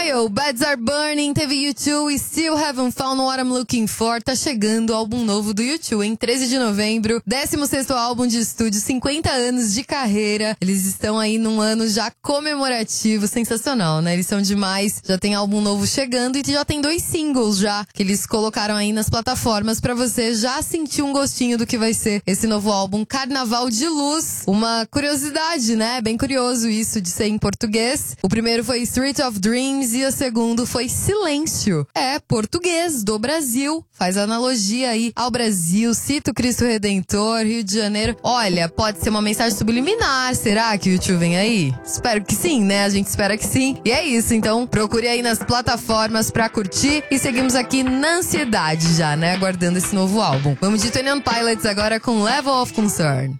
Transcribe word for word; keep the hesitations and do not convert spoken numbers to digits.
Style, Beds Are Burning, teve U dois e Still Haven't Found What I'm Looking For. Tá chegando o álbum novo do U dois em treze de novembro, décimo sexto álbum de estúdio, cinquenta anos de carreira. Eles estão aí num ano já comemorativo, sensacional, né? Eles são demais, já tem álbum novo chegando e já tem dois singles já, que eles colocaram aí nas plataformas pra você já sentir um gostinho do que vai ser esse novo álbum, Carnaval de Luz. Uma curiosidade, né? Bem curioso isso de ser em português. O primeiro foi Street of Dreams e o segundo foi Silêncio. É, português, do Brasil. Faz analogia aí ao Brasil, cita o Cristo Redentor, Rio de Janeiro. Olha, pode ser uma mensagem subliminar, será que o U dois vem aí? Espero que sim, né? A gente espera que sim. E é isso, então procure aí nas plataformas pra curtir e seguimos aqui na ansiedade já, né? Aguardando esse novo álbum. Vamos de Twenty One Pilots agora com Level of Concern.